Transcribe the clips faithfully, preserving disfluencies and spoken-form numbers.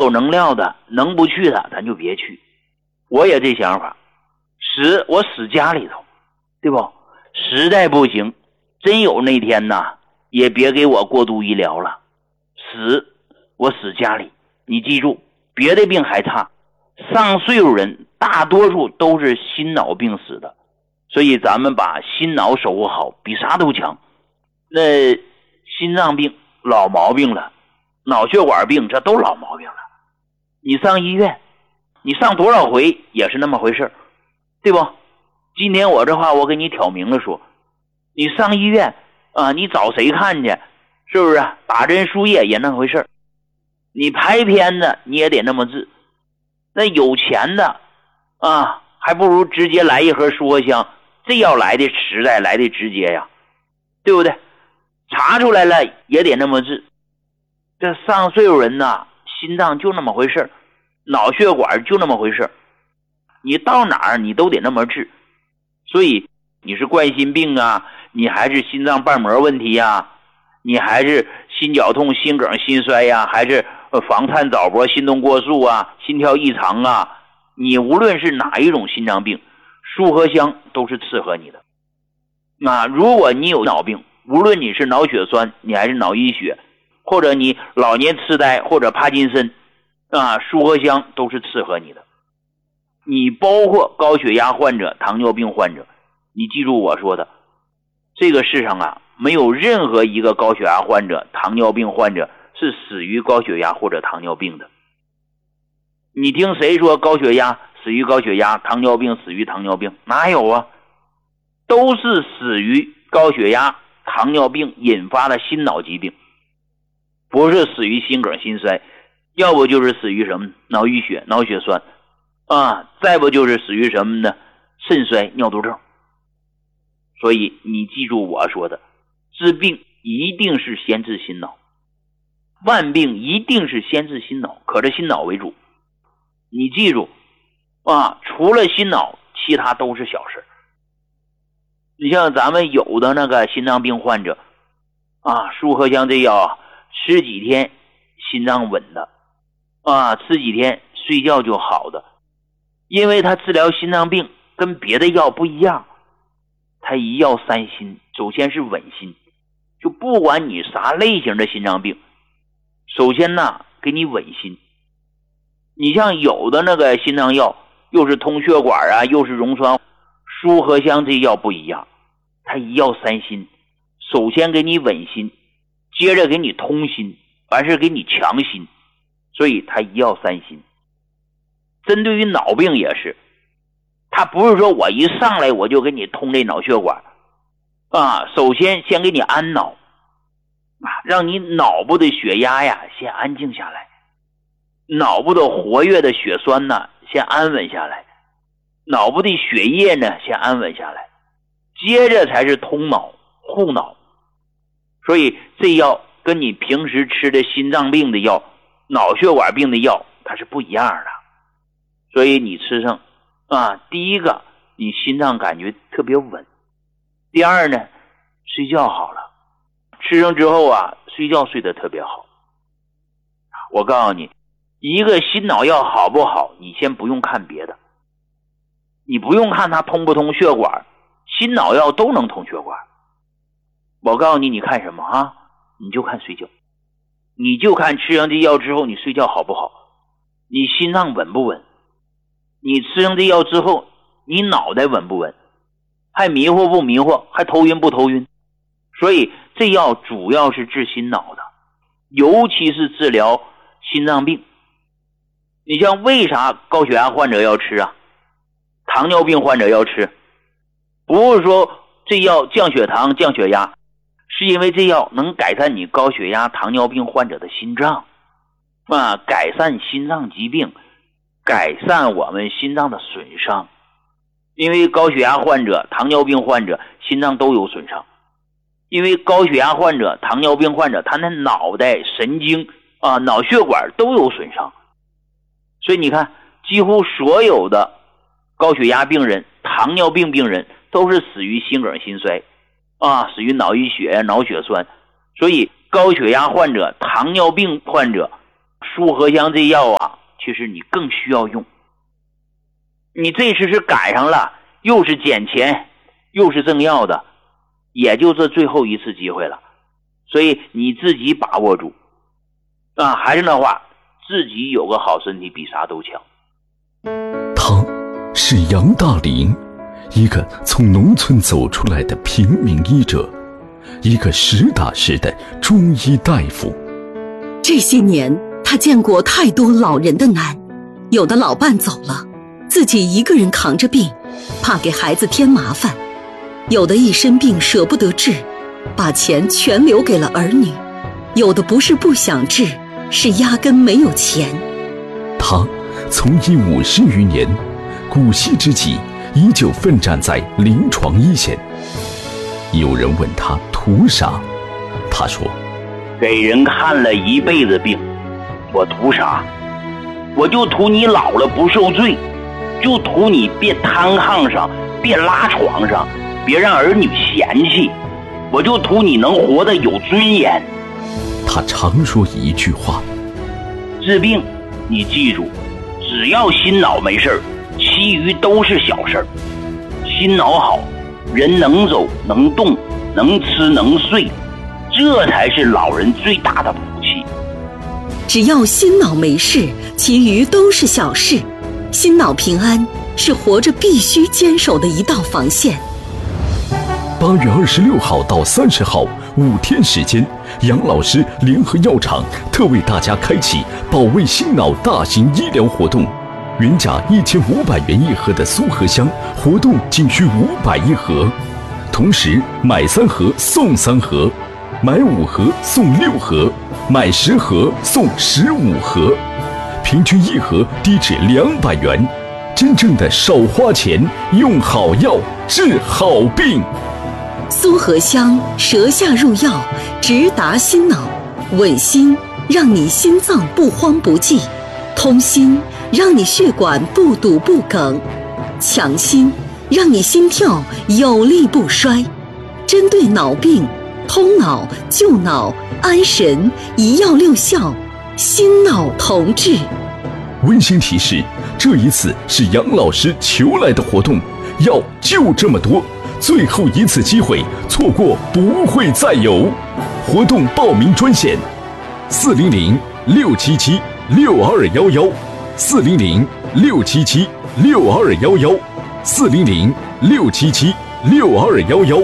有能料的，能不去的咱就别去。我也这想法，死我死家里头，对不？实在不行，真有那天呐，也别给我过度医疗了，死我死家里。你记住，别的病还差，上岁数人大多数都是心脑病死的，所以咱们把心脑守护好，比啥都强。那心脏病老毛病了，脑血管病这都老毛病了。你上医院，你上多少回也是那么回事，对不？今天我这话我给你挑明了说，你上医院啊，你找谁看去？是不是打针输液也那回事？你拍片子你也得那么治。那有钱的啊，还不如直接来一盒舒活香，这要来的实在，来的直接呀，对不对？查出来了也得那么治。这上岁数人呐，心脏就那么回事，脑血管就那么回事，你到哪儿你都得那么治。所以你是冠心病啊，你还是心脏瓣膜问题呀，你还是心绞痛、心梗、心衰呀，还是房颤早搏、心动过速啊，心跳异常啊，你无论是哪一种心脏病，舒和香都是适合你的。那如果你有脑病，无论你是脑血栓，你还是脑溢血，或者你老年痴呆或者帕金森啊，舒和香都是适合你的。你包括高血压患者、糖尿病患者，你记住我说的，这个世上啊，没有任何一个高血压患者、糖尿病患者是死于高血压或者糖尿病的。你听谁说高血压死于高血压，糖尿病死于糖尿病？哪有啊？都是死于高血压、糖尿病引发的心脑疾病，不是死于心梗、心衰，要不就是死于什么脑溢血、脑血栓啊，再不就是死于什么呢？肾衰、尿毒症。所以你记住我说的，治病一定是先治心脑，万病一定是先治心脑，可是心脑为主。你记住啊，除了心脑，其他都是小事。你像咱们有的那个心脏病患者啊，舒和香这药吃几天心脏稳的啊，吃几天睡觉就好的。因为他治疗心脏病跟别的药不一样，他一药三心，首先是稳心，就不管你啥类型的心脏病，首先呢给你稳心。你像有的那个心脏药又是通血管啊，又是溶栓，舒和香这药不一样，它一药三心，首先给你稳心，接着给你通心，完事给你强心，所以它一药三心。针对于脑病也是，他不是说我一上来我就给你通这脑血管啊，首先先给你安脑啊，让你脑部的血压呀先安静下来，脑部的活跃的血栓呢先安稳下来，脑部的血液呢先安稳下来，接着才是通脑护脑。所以这药跟你平时吃的心脏病的药、脑血管病的药它是不一样的。所以你吃上啊，第一个你心脏感觉特别稳，第二呢睡觉好了，吃上之后啊睡觉睡得特别好。我告诉你，一个心脑药好不好，你先不用看别的，你不用看它通不通血管，心脑药都能通血管。我告诉你，你看什么啊？你就看睡觉，你就看吃上这药之后你睡觉好不好，你心脏稳不稳，你吃上这药之后你脑袋稳不稳，还迷糊不迷糊，还头晕不头晕。所以这药主要是治心脑的，尤其是治疗心脏病。你像为啥高血压患者要吃啊，糖尿病患者要吃，不是说这药降血糖降血压，是因为这药能改善你高血压糖尿病患者的心脏啊，改善心脏疾病，改善我们心脏的损伤。因为高血压患者糖尿病患者心脏都有损伤，因为高血压患者糖尿病患者他的脑袋神经啊脑血管都有损伤。所以你看几乎所有的高血压病人糖尿病病人都是死于心梗心衰啊，死于脑溢血脑血栓。所以高血压患者糖尿病患者苏合香这药啊，其实你更需要用。你这次是赶上了，又是捡钱，又是挣药的，也就这最后一次机会了。所以你自己把握住啊！还是那话，自己有个好身体比啥都强。 他是杨大林，一个从农村走出来的平民医者，一个实打实的中医大夫。 这些年他见过太多老人的难，有的老伴走了，自己一个人扛着病，怕给孩子添麻烦；有的一身病舍不得治，把钱全留给了儿女；有的不是不想治，是压根没有钱。 他从医五十余年，古稀之际依旧奋战在临床一线。有人问他图啥，他说： 给人看了一辈子病，我图啥？我就图你老了不受罪，就图你别瘫炕上，别拉床上，别让儿女嫌弃，我就图你能活得有尊严。 他常说一句话： 治病你记住，只要心脑没事儿，其余都是小事儿。心脑好，人能走能动能吃能睡，这才是老人最大的福气。 只要心脑没事，其余都是小事。心脑平安是活着必须坚守的一道防线。 八月二十六号到三十号五天时间，杨老师联合药厂特为大家开启保卫心脑大型医疗活动。原价一千五百元一盒的苏合香，活动仅需五百一盒，同时买三盒送三盒，买五盒送六盒，买十盒送十五盒，平均一盒低至两百元。真正的少花钱，用好药，治好病。 苏合香舌下入药，直达心脑，稳心让你心脏不慌不悸，通心让你血管不堵不梗，强心让你心跳有力不衰。针对脑病，通脑救脑安神，一药六效，心脑同治。 温馨提示，这一次是杨老师求来的活动，药就这么多，最后一次机会，错过不会再有。活动报名专线：四零零六七七六二幺幺，四零零六七七六二幺幺，四零零六七七六二幺幺。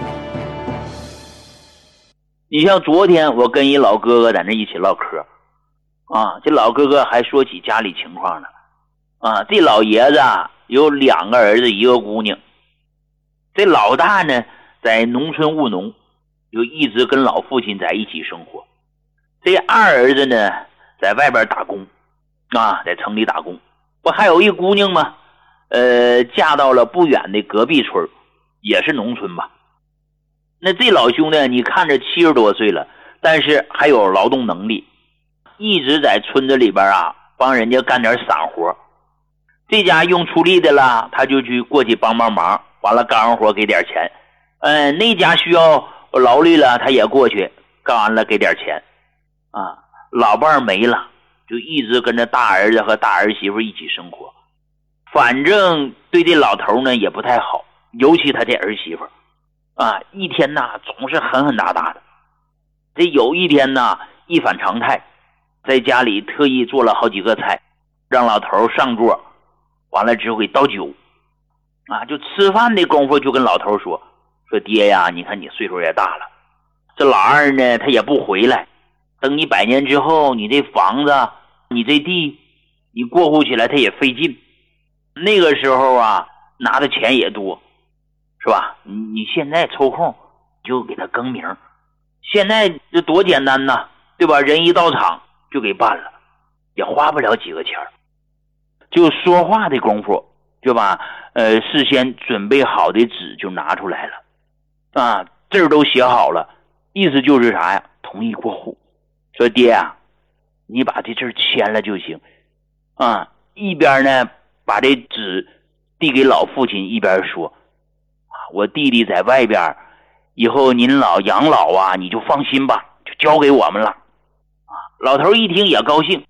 你像昨天我跟一老哥哥在那一起唠嗑啊，这老哥哥还说起家里情况了啊。这老爷子有两个儿子一个姑娘，这老大呢在农村务农，就一直跟老父亲在一起生活。这二儿子呢在外边打工啊，在城里打工。不还有一姑娘吗？呃，嫁到了不远的隔壁村，也是农村吧。那这老兄弟你看着七十多岁了，但是还有劳动能力，一直在村子里边啊帮人家干点散活。这家用出力的了，他就去过去帮帮忙，完了干完活给点钱。嗯、呃，那家需要劳力了，他也过去干完了给点钱。啊，老伴没了，就一直跟着大儿子和大儿媳妇一起生活。反正对这老头呢也不太好，尤其他这儿媳妇啊，一天呐总是狠狠打打的。这有一天呐一反常态，在家里特意做了好几个菜，让老头上桌，完了之后给倒酒啊，就吃饭的功夫就跟老头说说爹呀，你看你岁数也大了，这老二呢他也不回来，等你百年之后，你这房子你这地你过户起来他也费劲，那个时候啊拿的钱也多，是吧？你你现在抽空就给他更名，现在这多简单呐，对吧？人一到场就给办了，也花不了几个钱，就说话的功夫就把呃事先准备好的纸就拿出来了啊，字儿都写好了，意思就是啥呀？同意过户。说爹啊，你把这字签了就行啊。一边呢把这纸递给老父亲，一边说我弟弟在外边，以后您老养老啊，你就放心吧，就交给我们了啊。老头一听也高兴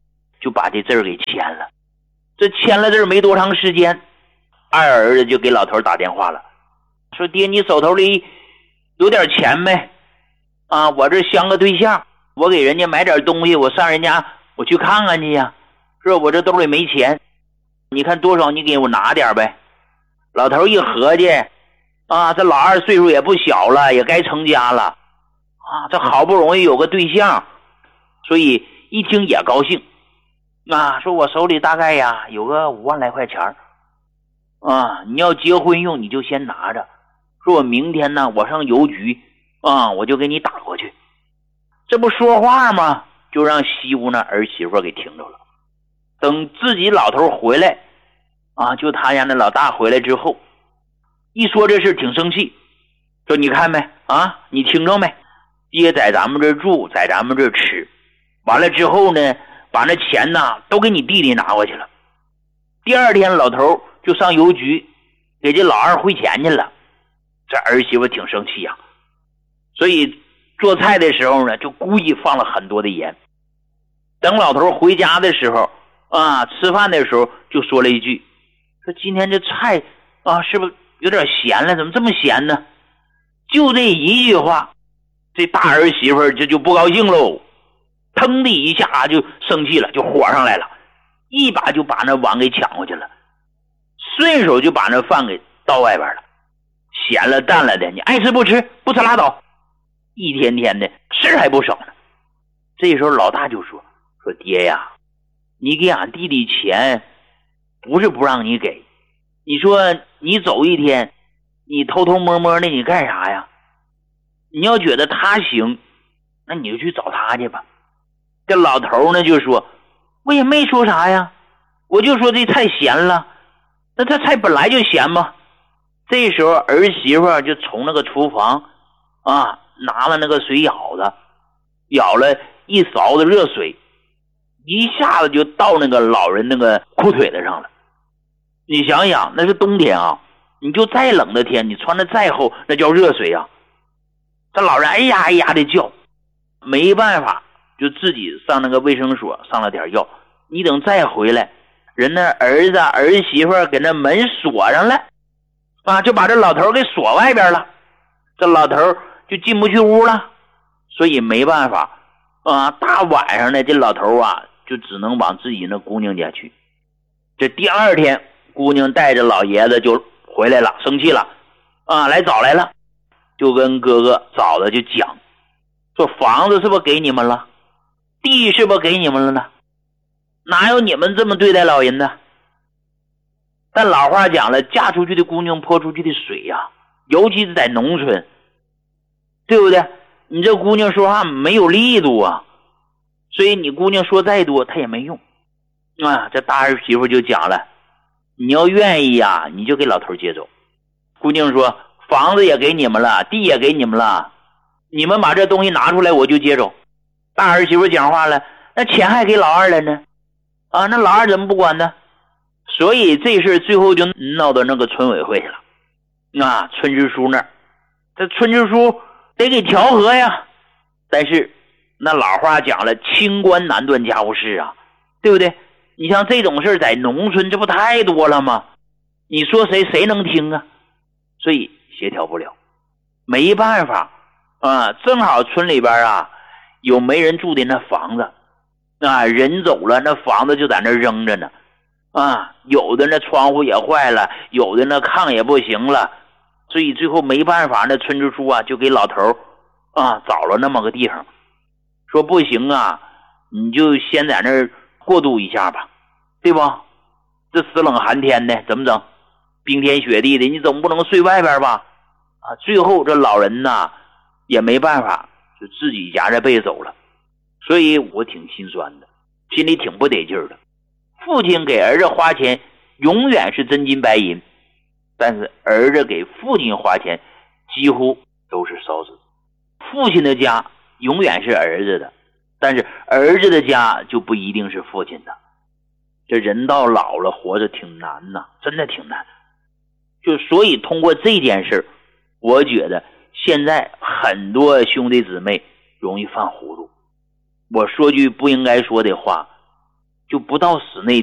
就把这字儿给签了。这签了字没多长时间，二儿子就给老头打电话了，说爹，你手头里有点钱没？啊，我这相个对象，我给人家买点东西，我上人家我去看看去呀，是吧？我这兜里没钱，你看多少你给我拿点呗。老头一合计，啊，这老二岁数也不小了，也该成家了，啊，这好不容易有个对象，所以一听也高兴，啊，说我手里大概呀有个五万来块钱啊，你要结婚用你就先拿着，说我明天呢我上邮局啊，我就给你打过去。这不说话吗？就让西屋那儿媳妇给听着了。等自己老头回来啊，就他家那老大回来之后，一说这事挺生气，说你看没啊，你听着没，爹在咱们这住，在咱们这吃，完了之后呢，把那钱呢都给你弟弟拿过去了。第二天老头就上邮局给这老二汇钱去了。这儿媳妇挺生气呀、啊，所以做菜的时候呢，就故意放了很多的盐。等老头回家的时候啊，吃饭的时候就说了一句，说今天这菜啊，是不是有点咸了？怎么这么咸呢？就这一句话，这大儿媳妇这就不高兴喽，腾的一下就生气了，就火上来了，一把就把那碗给抢过去了，顺手就把那饭给倒外边了。咸了淡了的，你爱吃不吃，不吃拉倒，一天天的事还不少呢。这时候老大就说说爹呀，你给俺弟弟钱不是不让你给，你说你走一天，你偷偷摸摸的你干啥呀？你要觉得他行，那你就去找他去吧。这老头呢就说，我也没说啥呀，我就说这菜咸了，那这菜本来就咸嘛。这时候儿媳妇就从那个厨房啊拿了那个水舀子，舀了一勺子热水，一下子就到那个老人那个裤腿子上了。你想想，那是冬天啊，你就再冷的天，你穿的再厚，那叫热水啊。这老人哎呀哎呀的叫，没办法，就自己上那个卫生所上了点药。你等再回来，人那儿子儿媳妇给那门锁上了啊，就把这老头给锁外边了，这老头就进不去屋了，所以没办法啊，大晚上的这老头啊就只能往自己那姑娘家去。这第二天姑娘带着老爷子就回来了，生气了啊，来找来了，就跟哥哥嫂子就讲，说房子是不是给你们了，地是不是给你们了呢？哪有你们这么对待老人的？但老话讲了，嫁出去的姑娘泼出去的水呀、啊，尤其是在农村，对不对？你这姑娘说话没有力度啊，所以你姑娘说再多她也没用啊。这大儿媳妇就讲了，你要愿意呀、啊，你就给老头接走。姑娘说房子也给你们了，地也给你们了，你们把这东西拿出来我就接走。大儿媳妇讲话了，那钱还给老二了呢啊，那老二怎么不管呢？所以这事最后就闹到那个村委会去了啊，村支书那儿，这村支书得给调和呀。但是那老话讲了，清官难断家务事啊，对不对？你像这种事在农村这不太多了吗？你说谁谁能听啊？所以协调不了，没办法啊。正好村里边啊有没人住的那房子啊，人走了，那房子就在那扔着呢啊，有的那窗户也坏了，有的那炕也不行了，所以最后没办法，那村支书啊就给老头啊找了那么个地方，说不行啊，你就先在那儿过渡一下吧，对吧？这死冷寒天的怎么整？冰天雪地的，你总不能睡外边吧？啊，最后这老人呐也没办法，就自己夹着被走了。所以我挺心酸的，心里挺不得劲儿的。父亲给儿子花钱永远是真金白银，但是儿子给父亲花钱几乎都是烧纸。父亲的家永远是儿子的，但是儿子的家就不一定是父亲的。这人到老了活着挺难呐，真的挺难。就所以通过这件事，我觉得现在很多兄弟姊妹容易犯糊涂。我说句不应该说的话， 就不到死那